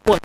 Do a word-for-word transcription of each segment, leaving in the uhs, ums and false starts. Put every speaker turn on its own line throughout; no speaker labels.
Bueno,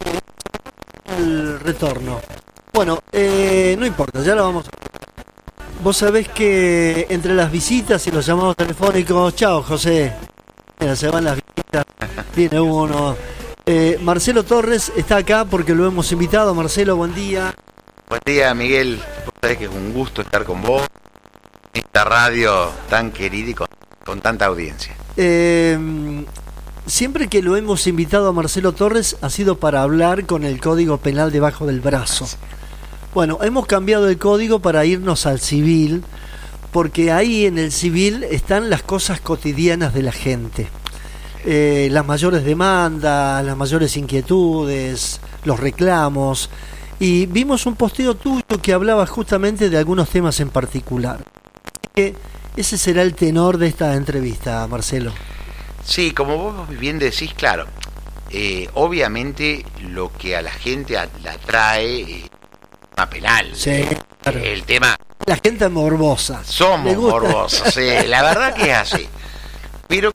el retorno. Bueno, eh, no importa, ya lo vamos a... Vos sabés que entre las visitas y los llamados telefónicos, chao José, mira, se van las visitas, viene uno. Eh, Marcelo Torres está acá porque lo hemos invitado. Marcelo, buen día.
Buen día, Miguel. Vos sabés que es un gusto estar con vos en esta radio tan querida y con, con tanta audiencia.
Eh, siempre que lo hemos invitado a Marcelo Torres ha sido para hablar con el Código Penal debajo del brazo. Bueno, hemos cambiado el código para irnos al civil, porque ahí en el civil están las cosas cotidianas de la gente. Eh, las mayores demandas, las mayores inquietudes, los reclamos. Y vimos un posteo tuyo que hablaba justamente de algunos temas en particular. Ese será el tenor de esta entrevista, Marcelo.
Sí, como vos bien decís, claro, eh, obviamente lo que a la gente la atrae es el tema penal.
Sí,
eh,
claro.
El tema...
La gente morbosa.
Somos morbosos, sí, la verdad que es así. Pero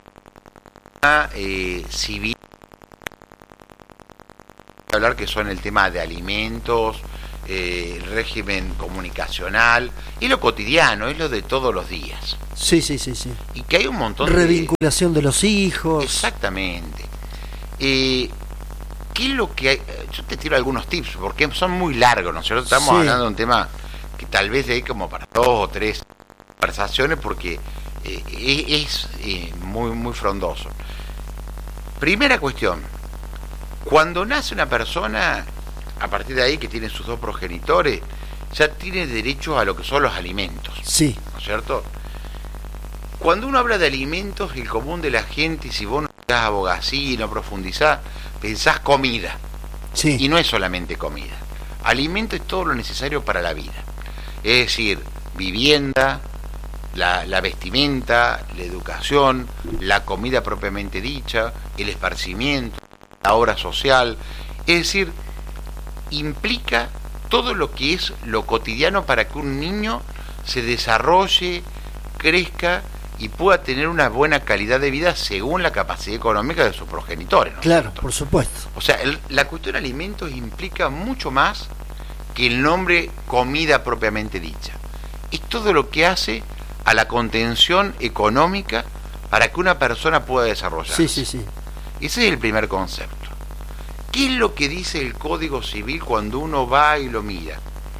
eh, civil, hablar que son el tema de alimentos, eh, el régimen comunicacional y lo cotidiano, es lo de todos los días.
Sí, sí, sí, sí.
Y que hay un montón
de... Revinculación de los hijos.
Exactamente. Eh, ¿Qué es lo que hay? Yo te tiro algunos tips, porque son muy largos, ¿no? Nosotros estamos sí. hablando de un tema que tal vez hay como para dos o tres conversaciones, porque eh, es, es eh, muy, muy frondoso. Primera cuestión, cuando nace una persona, a partir de ahí que tiene sus dos progenitores, ya tiene derecho a lo que son los alimentos.
Sí.
¿No es cierto? Cuando uno habla de alimentos, el común de la gente, si vos no estás abogacía y no profundizás, pensás comida.
Sí.
Y no es solamente comida. Alimento es todo lo necesario para la vida. Es decir, vivienda, la, la vestimenta, la educación, la comida propiamente dicha, el esparcimiento, la obra social. Es decir, implica todo lo que es lo cotidiano para que un niño se desarrolle, crezca y pueda tener una buena calidad de vida según la capacidad económica de sus progenitores, ¿no?
Claro, por supuesto.
O sea, el, la cuestión de alimentos implica mucho más que el nombre comida propiamente dicha. Es todo lo que hace a la contención económica para que una persona pueda desarrollarse.
Sí, sí, sí.
Ese es el primer concepto. ¿Qué es lo que dice el Código Civil cuando uno va y lo mira?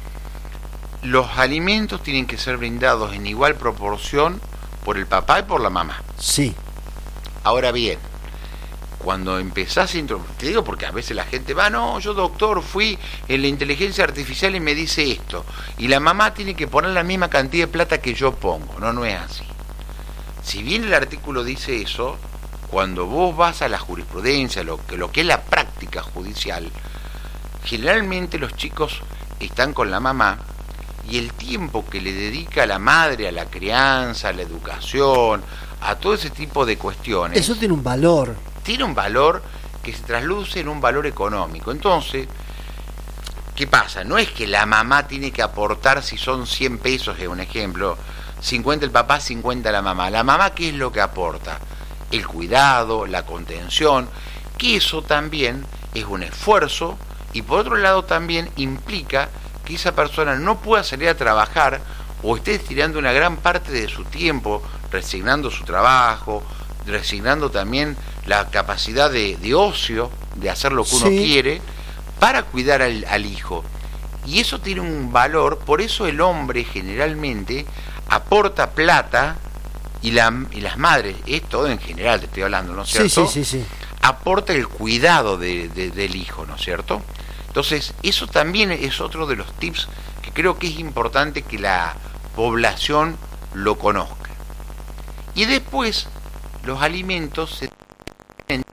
Los alimentos tienen que ser brindados en igual proporción por el papá y por la mamá.
Sí.
Ahora bien, cuando empezás a introducir, te digo porque a veces la gente va, no, yo doctor fui en la inteligencia artificial y me dice esto, y la mamá tiene que poner la misma cantidad de plata que yo pongo. No, no es así. Si bien el artículo dice eso, cuando vos vas a la jurisprudencia, lo que, lo que es la práctica judicial, generalmente los chicos están con la mamá, y el tiempo que le dedica la madre a la crianza, a la educación, a todo ese tipo de cuestiones...
Eso tiene un valor.
Tiene un valor que se trasluce en un valor económico. Entonces, ¿qué pasa? No es que la mamá tiene que aportar, si son cien pesos, es un ejemplo, cincuenta el papá, cincuenta la mamá. La mamá, ¿qué es lo que aporta? El cuidado, la contención, que eso también es un esfuerzo, y por otro lado también implica que esa persona no pueda salir a trabajar o esté estirando una gran parte de su tiempo, resignando su trabajo, resignando también la capacidad de, de ocio, de hacer lo que uno sí. quiere, para cuidar al, al hijo. Y eso tiene un valor, por eso el hombre generalmente aporta plata, y, la, y las madres, es todo en general, te estoy hablando, ¿no es cierto?
Sí, sí, sí, sí.
Aporta el cuidado de, de, del hijo, ¿no es cierto? Entonces, eso también es otro de los tips que creo que es importante que la población lo conozca. Y después, los alimentos se tienen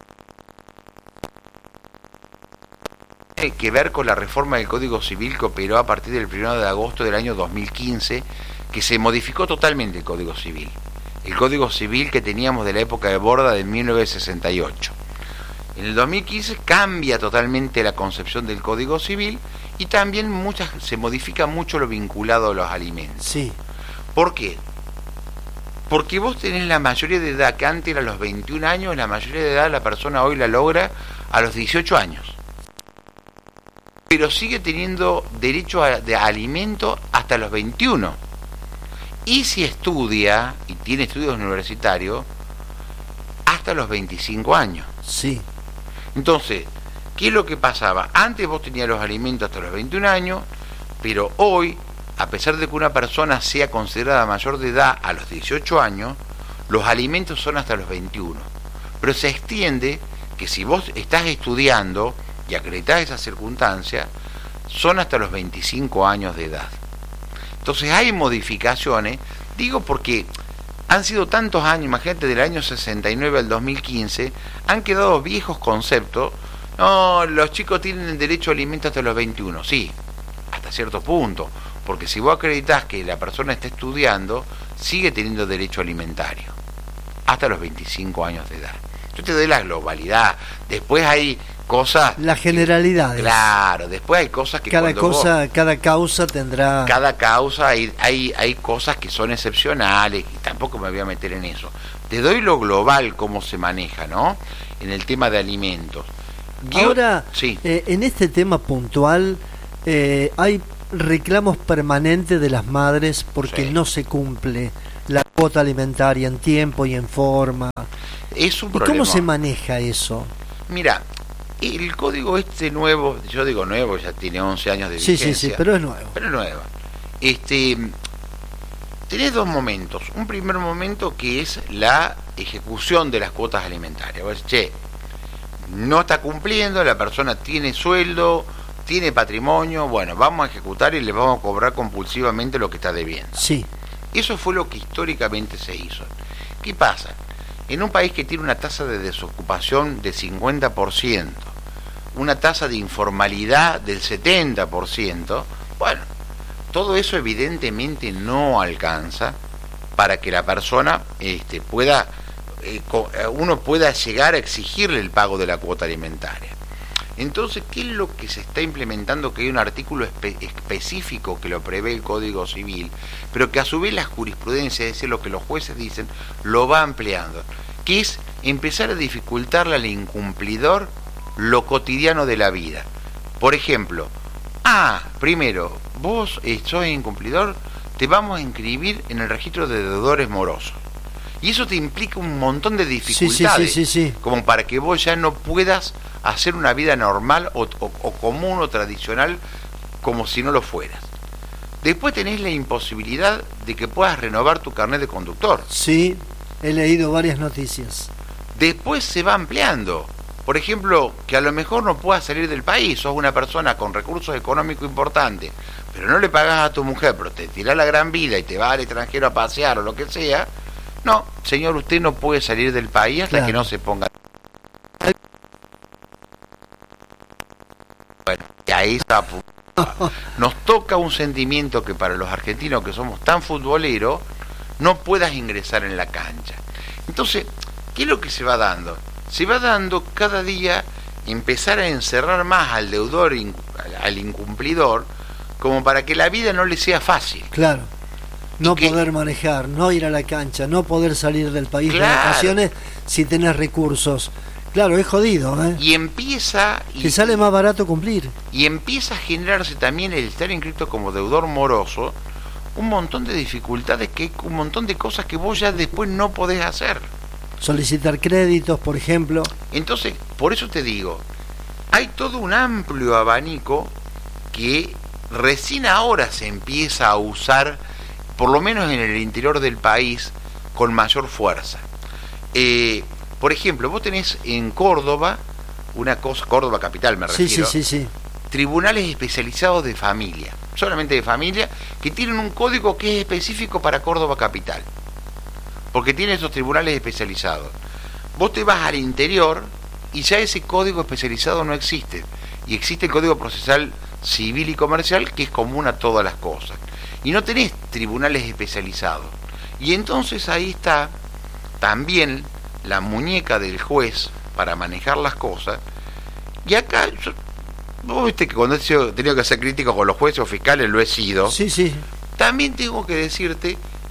que ver con la reforma del Código Civil que operó a partir del primero de agosto del año dos mil quince, que se modificó totalmente el Código Civil. El Código Civil que teníamos de la época de Borda de mil novecientos sesenta y ocho. En el dos mil quince cambia totalmente la concepción del Código Civil y también muchas, se modifica mucho lo vinculado a los alimentos.
Sí.
¿Por qué? Porque vos tenés la mayoría de edad, que antes era a los veintiún años, la mayoría de edad la persona hoy la logra a los dieciocho años. Pero sigue teniendo derecho a, de alimento hasta los veintiuno. Y si estudia, y tiene estudios universitarios, hasta los veinticinco años.
Sí.
Entonces, ¿qué es lo que pasaba? Antes vos tenías los alimentos hasta los veintiún años, pero hoy, a pesar de que una persona sea considerada mayor de edad a los dieciocho años, los alimentos son hasta los veintiuno. Pero se extiende que si vos estás estudiando y acreditás esa circunstancia, son hasta los veinticinco años de edad. Entonces hay modificaciones, digo porque han sido tantos años, imagínate, del año sesenta y nueve al dos mil quince, han quedado viejos conceptos. No, los chicos tienen derecho a alimento hasta los veintiuno, sí, hasta cierto punto, porque si vos acreditás que la persona está estudiando, sigue teniendo derecho alimentario, hasta los veinticinco años de edad. Yo te doy la globalidad, después hay cosas...
Las generalidades.
Claro, después hay cosas que...
Cada cosa,
vos,
cada causa tendrá...
Cada causa, hay, hay, hay cosas que son excepcionales, y tampoco me voy a meter en eso. Te doy lo global, cómo se maneja, ¿no? En el tema de alimentos. Yo,
Ahora,
sí.
eh, en este tema puntual, eh, hay reclamos permanentes de las madres porque
Sí.
no se cumple la cuota alimentaria en tiempo y en forma.
Es un
¿Y
problema.
cómo se maneja eso?
Mira, el código este nuevo, yo digo nuevo, ya tiene once años de
Sí,
vigencia.
sí, sí, pero es nuevo.
Pero es nuevo. Este, tenés dos momentos. Un primer momento que es la ejecución de las cuotas alimentarias. Vos decís, che, no está cumpliendo, la persona tiene sueldo, tiene patrimonio, bueno, vamos a ejecutar y le vamos a cobrar compulsivamente lo que está debiendo.
Sí,
Eso fue lo que históricamente se hizo. ¿Qué pasa? En un país que tiene una tasa de desocupación del cincuenta por ciento, una tasa de informalidad del setenta por ciento, bueno, todo eso evidentemente no alcanza para que la persona este, pueda, eh, uno pueda llegar a exigirle el pago de la cuota alimentaria. Entonces, ¿qué es lo que se está implementando? Que hay un artículo espe específico que lo prevé el Código Civil, pero que a su vez la jurisprudencia, es decir, lo que los jueces dicen, lo va ampliando, que es empezar a dificultarle al incumplidor lo cotidiano de la vida. Por ejemplo, ah, primero, vos eh, sos incumplidor, te vamos a inscribir en el registro de deudores morosos. Y eso te implica un montón de dificultades,
sí, sí, sí, sí, sí.
como para que vos ya no puedas hacer una vida normal o, o, o común o tradicional como si no lo fueras. Después tenés la imposibilidad de que puedas renovar tu carnet de conductor.
Sí, he leído varias noticias.
Después se va ampliando. Por ejemplo, que a lo mejor no puedas salir del país, sos una persona con recursos económicos importantes, pero no le pagás a tu mujer, pero te tirás la gran vida y te vas al extranjero a pasear o lo que sea. No, señor, usted no puede salir del país hasta
Claro.
que no se ponga... Bueno, y ahí está. Nos toca un sentimiento que para los argentinos que somos tan futboleros, no puedas ingresar en la cancha. Entonces, ¿qué es lo que se va dando? Se va dando cada día empezar a encerrar más al deudor, al incumplidor, como para que la vida no le sea fácil.
Claro. No
que,
poder manejar, no ir a la cancha, no poder salir del país
claro.
de vacaciones si tenés recursos. Claro, es jodido, ¿eh?
Y empieza... Y,
que sale más barato cumplir.
Y empieza a generarse también, el estar inscrito como deudor moroso, un montón de dificultades, que un montón de cosas que vos ya después no podés hacer.
Solicitar créditos, por ejemplo.
Entonces, por eso te digo, hay todo un amplio abanico que recién ahora se empieza a usar, por lo menos en el interior del país, con mayor fuerza. Eh, por ejemplo, vos tenés en Córdoba, una cosa, Córdoba capital me refiero,
sí, sí, sí, sí.
tribunales especializados de familia, solamente de familia, que tienen un código que es específico para Córdoba capital, porque tiene esos tribunales especializados. Vos te vas al interior y ya ese código especializado no existe, y existe el Código Procesal Civil y Comercial, que es común a todas las cosas, y no tenés tribunales especializados. Y entonces ahí está también la muñeca del juez para manejar las cosas. Y acá, yo, vos viste que cuando he tenido que ser crítico con los jueces o fiscales, lo he sido.
Sí, sí.
También tengo que decirte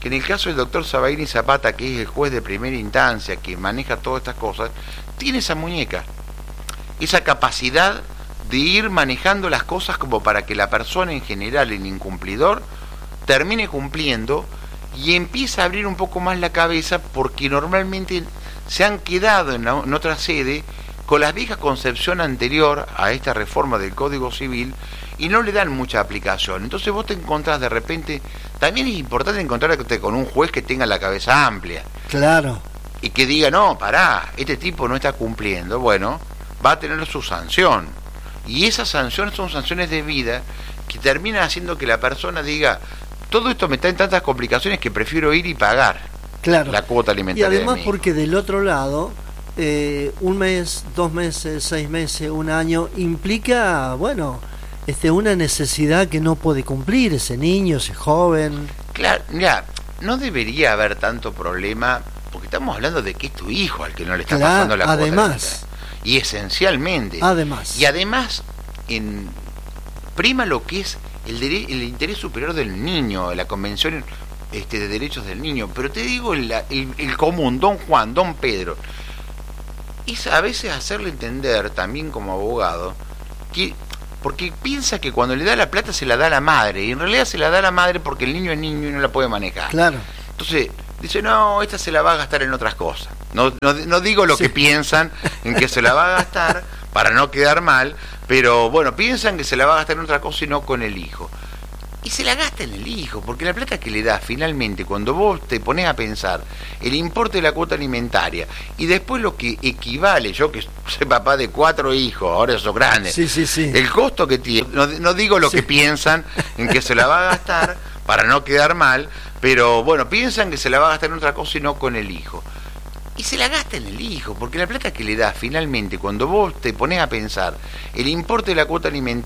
que en el caso del doctor Sabaini Zapata, que es el juez de primera instancia, que maneja todas estas cosas, tiene esa muñeca, esa capacidad de ir manejando las cosas como para que la persona en general, el incumplidor, termine cumpliendo y empieza a abrir un poco más la cabeza, porque normalmente se han quedado en, la, en otra sede con la vieja concepción anterior a esta reforma del Código Civil y no le dan mucha aplicación. Entonces vos te encontrás de repente, también es importante encontrarte con un juez que tenga la cabeza amplia.
Claro.
Y que diga, no, pará, este tipo no está cumpliendo. Bueno, va a tener su sanción. Y esas sanciones son sanciones de vida que terminan haciendo que la persona diga, todo esto me está en tantas complicaciones que prefiero ir y pagar
claro.
la cuota alimentaria.
Y además
de
porque del otro lado, eh, un mes, dos meses, seis meses, un año, implica, bueno, este, una necesidad que no puede cumplir ese niño, ese joven.
Claro, mira, no debería haber tanto problema, porque estamos hablando de que es tu hijo al que no le está
claro,
pasando la cuota
además,
y esencialmente.
Además.
Y además, en, prima lo que es el, dere, el interés superior del niño, la Convención este, de Derechos del Niño. Pero te digo, el, el, el común, don Juan, don Pedro, es a veces hacerle entender, también como abogado, que porque piensa que cuando le da la plata se la da a la madre, y en realidad se la da a la madre porque el niño es niño y no la puede manejar.
Claro.
Entonces, dice, no, esta se la va a gastar en otras cosas. No, no, no digo lo sí. que piensan en que se la va a gastar para no quedar mal, pero bueno, piensan que se la va a gastar en otra cosa y no con el hijo. Y se la gasta en el hijo, porque la plata que le da finalmente, cuando vos te pones a pensar el importe de la cuota alimentaria y después lo que equivale, yo que soy papá de cuatro hijos, ahora son grandes,
sí, sí, sí.
el costo que tiene, no, no digo lo sí. que piensan en que se la va a gastar para no quedar mal, pero bueno, piensan que se la va a gastar en otra cosa y no con el hijo. Y se la gasta en el hijo, porque la plata que le da finalmente, cuando vos te pones a pensar el importe de la cuota alimentaria,